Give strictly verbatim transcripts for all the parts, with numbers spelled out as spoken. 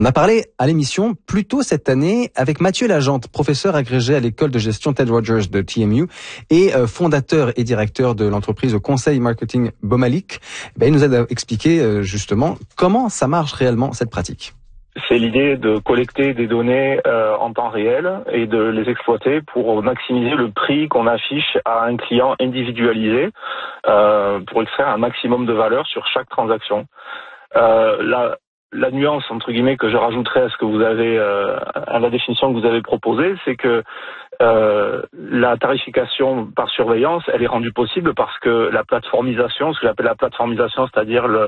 On a parlé à l'émission plus tôt cette année avec Mathieu Lagente, professeur agrégé à l'école de gestion Ted Rogers de T M U et fondateur et directeur de l'entreprise conseil marketing Bomalik. Ben, il nous a expliqué justement comment ça marche réellement cette pratique. C'est l'idée de collecter des données euh, en temps réel et de les exploiter pour maximiser le prix qu'on affiche à un client individualisé euh, pour extraire un maximum de valeur sur chaque transaction. Euh, la, la nuance entre guillemets que je rajouterais à ce que vous avez euh, à la définition que vous avez proposée, c'est que euh, la tarification par surveillance, elle est rendue possible parce que la plateformisation, ce que j'appelle la plateformisation, c'est-à-dire le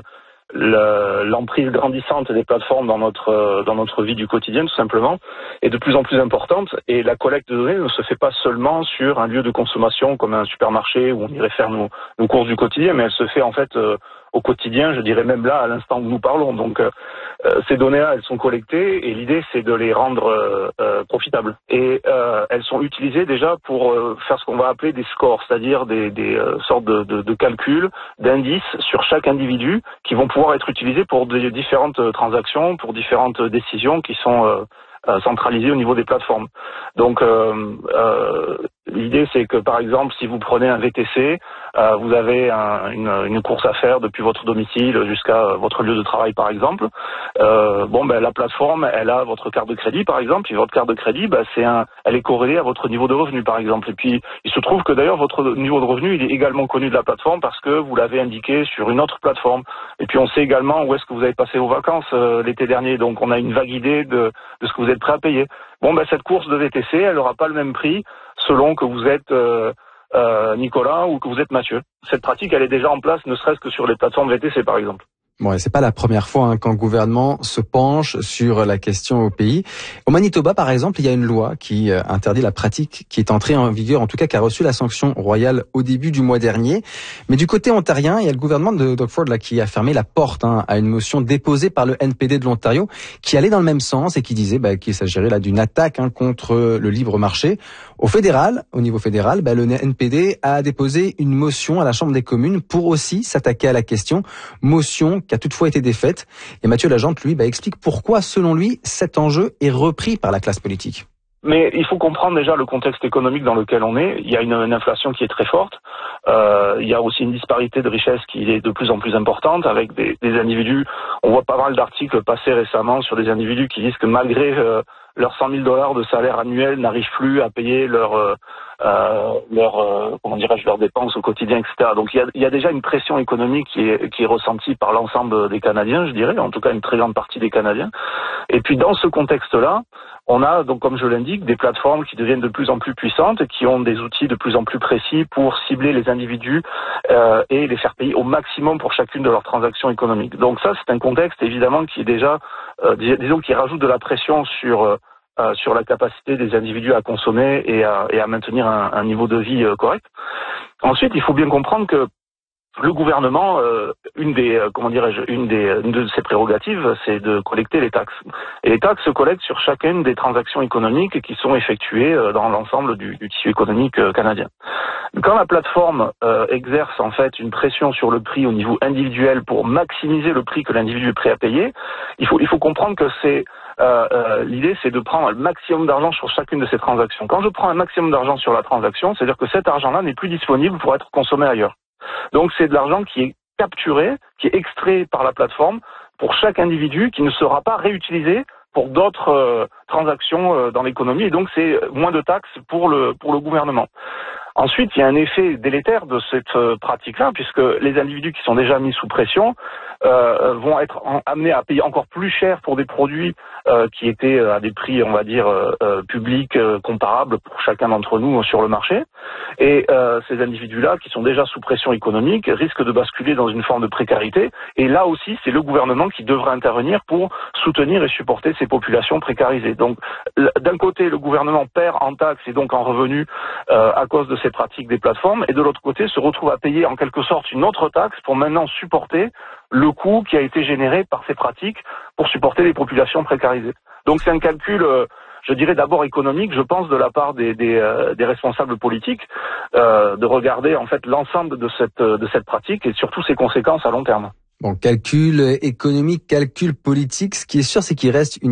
Le, l'emprise grandissante des plateformes dans notre dans notre vie du quotidien tout simplement est de plus en plus importante, et la collecte de données ne se fait pas seulement sur un lieu de consommation comme un supermarché où on irait faire nos, nos courses du quotidien, mais elle se fait en fait euh, au quotidien, je dirais même là à l'instant où nous parlons. Donc euh, euh, ces données-là, elles sont collectées et l'idée c'est de les rendre euh, euh, profitables, et euh, elles sont utilisées déjà pour euh, faire ce qu'on va appeler des scores, c'est-à-dire des, des euh, sortes de, de, de calculs, d'indices sur chaque individu qui vont pouvoir être utilisés pour des différentes transactions, pour différentes décisions qui sont euh, euh, centralisées au niveau des plateformes. Donc euh, euh, l'idée c'est que par exemple si vous prenez un V T C, euh, vous avez un, une, une course à faire depuis votre domicile jusqu'à votre lieu de travail par exemple. Euh, bon ben la plateforme elle a votre carte de crédit par exemple, et votre carte de crédit ben, c'est un, elle est corrélée à votre niveau de revenu par exemple. Et puis il se trouve que d'ailleurs votre niveau de revenu il est également connu de la plateforme parce que vous l'avez indiqué sur une autre plateforme. Et puis on sait également où est-ce que vous avez passé vos vacances euh, l'été dernier, donc on a une vague idée de, de ce que vous êtes prêt à payer. Bon ben cette course de V T C elle n'aura pas le même prix selon que vous êtes euh, euh, Nicolas ou que vous êtes Mathieu. Cette pratique elle est déjà en place ne serait-ce que sur les plateformes V T C par exemple. Bon, c'est pas la première fois hein, quand le gouvernement se penche sur la question au pays. Au Manitoba, par exemple, il y a une loi qui euh, interdit la pratique, qui est entrée en vigueur, en tout cas qui a reçu la sanction royale au début du mois dernier. Mais du côté ontarien, il y a le gouvernement de Doug Ford là, qui a fermé la porte hein, à une motion déposée par le N P D de l'Ontario, qui allait dans le même sens et qui disait bah, qu'il s'agirait là d'une attaque hein, contre le libre marché. Au fédéral, au niveau fédéral, bah, le N P D a déposé une motion à la Chambre des communes pour aussi s'attaquer à la question. Motion qui a toutefois été défaite. Et Mathieu Lagente, lui, bah, explique pourquoi, selon lui, cet enjeu est repris par la classe politique. Mais il faut comprendre déjà le contexte économique dans lequel on est. Il y a une, une inflation qui est très forte. Euh, il y a aussi une disparité de richesse qui est de plus en plus importante avec des, des individus. On voit pas mal d'articles passer récemment sur des individus qui disent que malgré euh, leurs cent mille dollars de salaire annuel, n'arrivent plus à payer leur euh, euh, leur euh, comment dirais-je leurs dépenses au quotidien, et cetera. Donc il y a, il y a déjà une pression économique qui est, qui est ressentie par l'ensemble des Canadiens, je dirais, en tout cas une très grande partie des Canadiens. Et puis dans ce contexte-là, on a donc, comme je l'indique, des plateformes qui deviennent de plus en plus puissantes et qui ont des outils de plus en plus précis pour cibler les individus euh, et les faire payer au maximum pour chacune de leurs transactions économiques. Donc ça, c'est un contexte évidemment qui est déjà, euh, dis- disons, qui rajoute de la pression sur euh, euh, sur la capacité des individus à consommer et à, et à maintenir un, un niveau de vie euh, correct. Ensuite, il faut bien comprendre que le gouvernement, euh, une des, euh, comment dirais-je, une des, une de ses prérogatives, c'est de collecter les taxes. Et les taxes se collectent sur chacune des transactions économiques qui sont effectuées euh, dans l'ensemble du, du tissu économique euh, canadien. Quand la plateforme euh, exerce en fait une pression sur le prix au niveau individuel pour maximiser le prix que l'individu est prêt à payer, il faut, il faut comprendre que c'est Euh, euh, l'idée c'est de prendre le maximum d'argent sur chacune de ces transactions. Quand je prends un maximum d'argent sur la transaction, c'est-à-dire que cet argent-là n'est plus disponible pour être consommé ailleurs. Donc c'est de l'argent qui est capturé, qui est extrait par la plateforme pour chaque individu, qui ne sera pas réutilisé pour d'autres euh, transactions euh, dans l'économie, et donc c'est moins de taxes pour le pour le gouvernement. Ensuite, il y a un effet délétère de cette euh, pratique-là, puisque les individus qui sont déjà mis sous pression euh, vont être en, amenés à payer encore plus cher pour des produits euh, qui étaient à des prix, on va dire, euh, euh, publics euh, comparables pour chacun d'entre nous sur le marché. Et euh, ces individus-là, qui sont déjà sous pression économique, risquent de basculer dans une forme de précarité. Et là aussi, c'est le gouvernement qui devra intervenir pour soutenir et supporter ces populations précarisées. Donc, d'un côté, le gouvernement perd en taxes et donc en revenus euh, à cause de ces pratiques des plateformes, et de l'autre côté se retrouve à payer en quelque sorte une autre taxe pour maintenant supporter le coût qui a été généré par ces pratiques pour supporter les populations précarisées. Donc c'est un calcul, euh, je dirais d'abord économique, je pense, de la part des, des, euh, des responsables politiques, euh, de regarder en fait l'ensemble de cette, de cette pratique et surtout ses conséquences à long terme. Bon, calcul économique, calcul politique, ce qui est sûr, c'est qu'il reste une